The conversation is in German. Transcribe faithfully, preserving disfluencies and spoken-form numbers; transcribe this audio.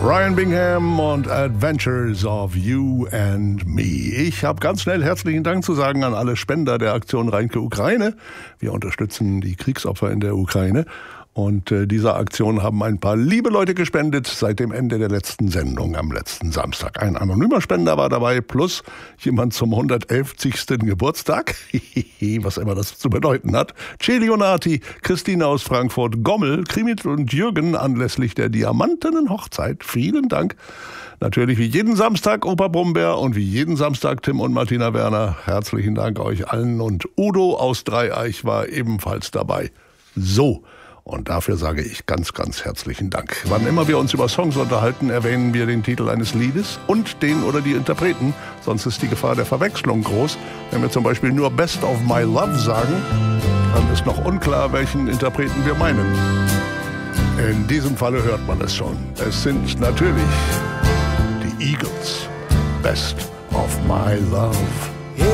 Ryan Bingham und Adventures of You and Me. Ich habe ganz schnell herzlichen Dank zu sagen an alle Spender der Aktion Reinke Ukraine. Wir unterstützen die Kriegsopfer in der Ukraine. Und äh, dieser Aktion haben ein paar liebe Leute gespendet seit dem Ende der letzten Sendung am letzten Samstag. Ein anonymer Spender war dabei, plus jemand zum hundertelfzigsten Geburtstag, was immer das zu bedeuten hat. Celionati, Christine aus Frankfurt, Gommel, Krimit und Jürgen anlässlich der diamantenen Hochzeit. Vielen Dank. Natürlich wie jeden Samstag Opa Brummbär und wie jeden Samstag Tim und Martina Werner. Herzlichen Dank euch allen. Und Udo aus Dreieich war ebenfalls dabei. So. Und dafür sage ich ganz, ganz herzlichen Dank. Wann immer wir uns über Songs unterhalten, erwähnen wir den Titel eines Liedes und den oder die Interpreten. Sonst ist die Gefahr der Verwechslung groß. Wenn wir zum Beispiel nur Best of My Love sagen, dann ist noch unklar, welchen Interpreten wir meinen. In diesem Falle hört man es schon. Es sind natürlich die Eagles. Best of My Love.